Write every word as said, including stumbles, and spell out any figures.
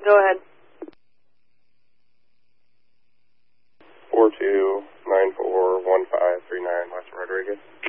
Go ahead. four two nine four one five three nine, Western Rodriguez.